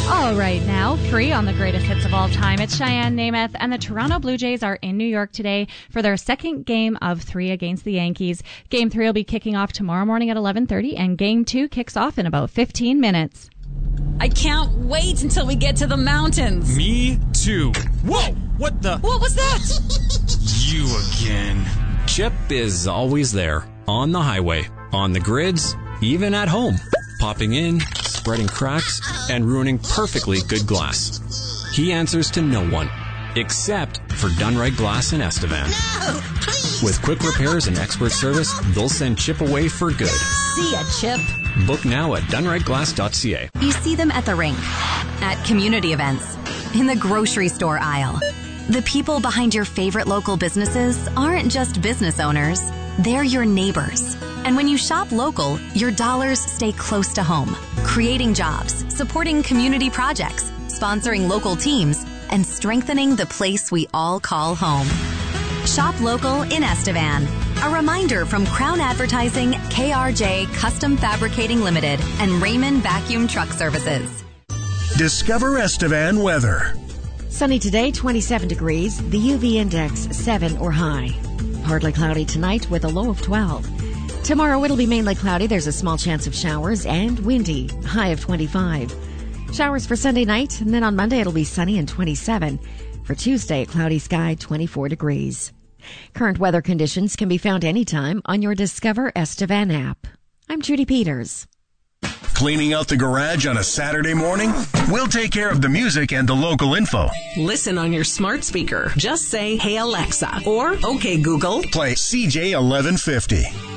All right, now, free on the greatest hits of all time. It's Cheyenne Namath, and the Toronto Blue Jays are in New York today for their second game of 3 against the Yankees. Game 3 will be kicking off tomorrow morning at 11:30, and Game 2 kicks off in about 15 minutes. I can't wait until we get to the mountains. Me too. Whoa, what the? What was that? You again. Chip is always there, on the highway, on the grids, even at home, popping in, spreading cracks, and ruining perfectly good glass. He answers to no one, except for Done Right Glass in Estevan. No, please. With quick repairs and expert service, they'll send Chip away for good. See ya, Chip. Book now at donerightglass.ca. You see them at the rink, at community events, in the grocery store aisle. The people behind your favorite local businesses aren't just business owners, they're your neighbors. And when you shop local, your dollars stay close to home, creating jobs, supporting community projects, sponsoring local teams, and strengthening the place we all call home. Shop local in Estevan. A reminder from Crown Advertising, KRJ Custom Fabricating Limited, and Raymond Vacuum Truck Services. Discover Estevan weather. Sunny today, 27 degrees. The UV index 7 or high. Partly cloudy tonight with a low of 12. Tomorrow it'll be mainly cloudy. There's a small chance of showers and windy. High of 25. Showers for Sunday night, and then on Monday it'll be sunny and 27. For Tuesday, cloudy sky, 24 degrees. Current weather conditions can be found anytime on your Discover Estevan app. I'm Judy Peters. Cleaning out the garage on a Saturday morning? We'll take care of the music and the local info. Listen on your smart speaker. Just say, "Hey Alexa," or "Okay Google." Play CJ 1150.